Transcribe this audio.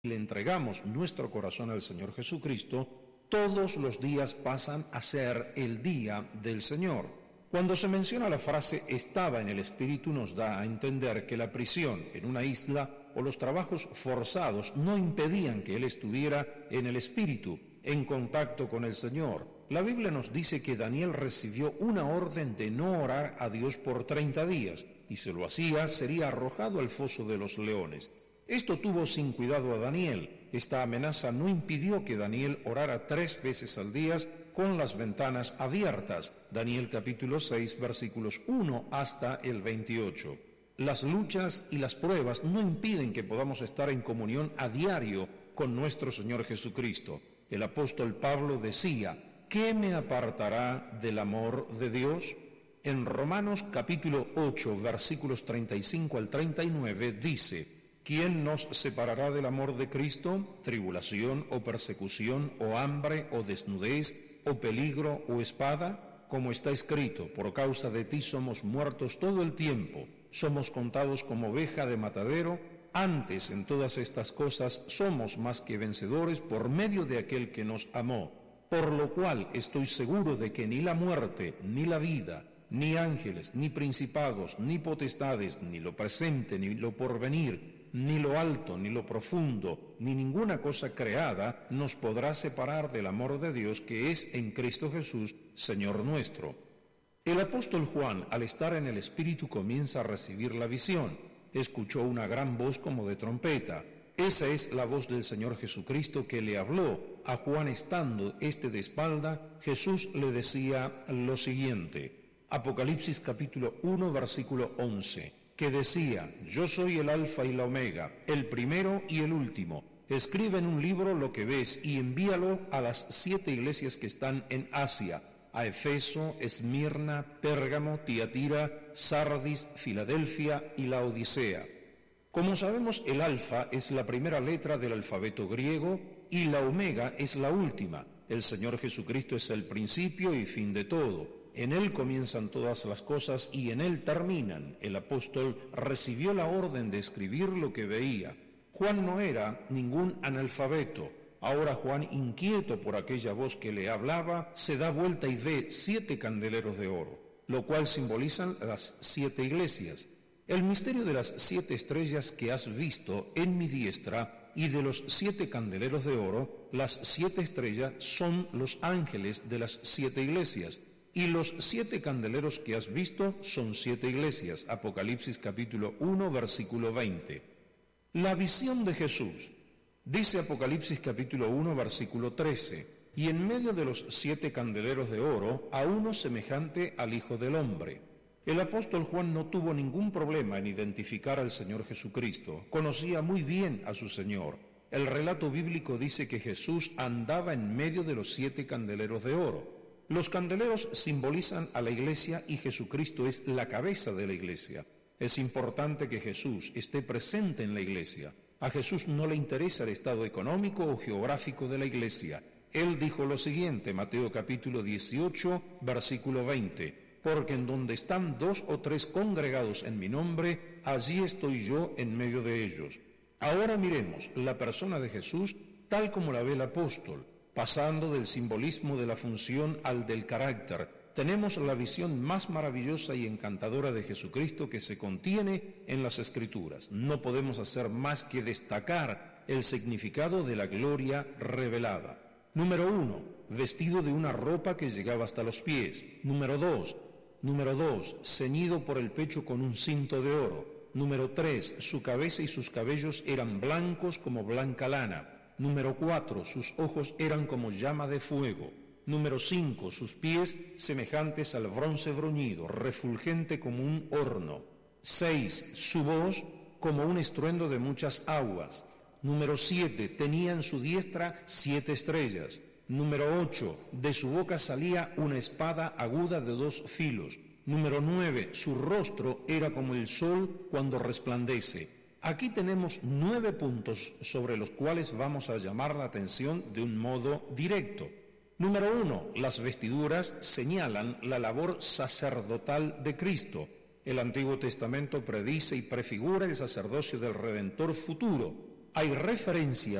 le entregamos nuestro corazón al Señor Jesucristo, todos los días pasan a ser el día del Señor. Cuando se menciona la frase estaba en el Espíritu, nos da a entender que la prisión en una isla o los trabajos forzados no impedían que él estuviera en el Espíritu, en contacto con el Señor. La Biblia nos dice que Daniel recibió una orden de no orar a Dios por 30 días, y si lo hacía, sería arrojado al foso de los leones. Esto tuvo sin cuidado a Daniel. Esta amenaza no impidió que Daniel orara 3 veces al día con las ventanas abiertas. Daniel capítulo 6, versículos 1 hasta el 28. Las luchas y las pruebas no impiden que podamos estar en comunión a diario con nuestro Señor Jesucristo. El apóstol Pablo decía, ¿qué me apartará del amor de Dios? En Romanos capítulo 8, versículos 35 al 39 dice, ¿quién nos separará del amor de Cristo? ¿Tribulación o persecución o hambre o desnudez o peligro o espada? Como está escrito, por causa de ti somos muertos todo el tiempo, somos contados como oveja de matadero. Antes, en todas estas cosas, somos más que vencedores por medio de aquel que nos amó. Por lo cual estoy seguro de que ni la muerte, ni la vida, ni ángeles, ni principados, ni potestades, ni lo presente, ni lo porvenir, ni lo alto, ni lo profundo, ni ninguna cosa creada nos podrá separar del amor de Dios que es en Cristo Jesús, Señor nuestro. El apóstol Juan, al estar en el Espíritu, comienza a recibir la visión. Escuchó una gran voz como de trompeta. Esa es la voz del Señor Jesucristo que le habló a Juan estando de espalda. Jesús le decía lo siguiente, Apocalipsis capítulo 1, versículo 11. Que decía, yo soy el alfa y la omega, el primero y el último. Escribe en un libro lo que ves y envíalo a las 7 iglesias que están en Asia, a Efeso, Esmirna, Pérgamo, Tiatira, Sardis, Filadelfia y la Odisea. Como sabemos, el alfa es la primera letra del alfabeto griego y la omega es la última. El Señor Jesucristo es el principio y fin de todo. En Él comienzan todas las cosas y en Él terminan. El apóstol recibió la orden de escribir lo que veía. Juan no era ningún analfabeto. Ahora Juan, inquieto por aquella voz que le hablaba, se da vuelta y ve 7 candeleros de oro, lo cual simbolizan las 7 iglesias. El misterio de las 7 estrellas que has visto en mi diestra y de los 7 candeleros de oro, las 7 estrellas son los ángeles de las 7 iglesias. Y los 7 candeleros que has visto son 7 iglesias. Apocalipsis capítulo 1, versículo 20. La visión de Jesús. Dice Apocalipsis capítulo 1, versículo 13. Y en medio de los 7 candeleros de oro, a uno semejante al Hijo del Hombre. El apóstol Juan no tuvo ningún problema en identificar al Señor Jesucristo. Conocía muy bien a su Señor. El relato bíblico dice que Jesús andaba en medio de los 7 candeleros de oro. Los candeleros simbolizan a la iglesia y Jesucristo es la cabeza de la iglesia. Es importante que Jesús esté presente en la iglesia. A Jesús no le interesa el estado económico o geográfico de la iglesia. Él dijo lo siguiente, Mateo capítulo 18, versículo 20, porque en donde están 2 o 3 congregados en mi nombre, allí estoy yo en medio de ellos. Ahora miremos la persona de Jesús tal como la ve el apóstol. Pasando del simbolismo de la función al del carácter, tenemos la visión más maravillosa y encantadora de Jesucristo que se contiene en las Escrituras. No podemos hacer más que destacar el significado de la gloria revelada. Número 1, vestido de una ropa que llegaba hasta los pies. Número 2, ceñido por el pecho con un cinto de oro. Número 3, su cabeza y sus cabellos eran blancos como blanca lana. Número 4, sus ojos eran como llama de fuego. Número 5, sus pies semejantes al bronce bruñido, refulgente como un horno. 6, su voz como un estruendo de muchas aguas. Número 7, tenía en su diestra 7 estrellas. Número 8, de su boca salía una espada aguda de 2 filos. Número 9, su rostro era como el sol cuando resplandece. Aquí tenemos 9 puntos sobre los cuales vamos a llamar la atención de un modo directo. Número 1, las vestiduras señalan la labor sacerdotal de Cristo. El Antiguo Testamento predice y prefigura el sacerdocio del Redentor futuro. hay referencias